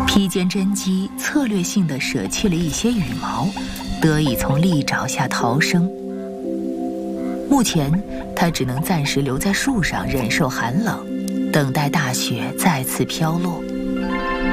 披肩真姬策略性地舍弃了一些羽毛，得以从利爪下逃生。目前，它只能暂时留在树上，忍受寒冷，等待大雪再次飘落。